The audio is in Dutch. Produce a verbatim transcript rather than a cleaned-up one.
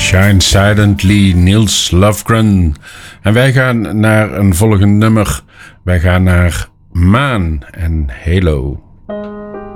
Shine Silently, Nils Lofgren. En wij gaan naar een volgend nummer. Wij gaan naar Maan en Halo.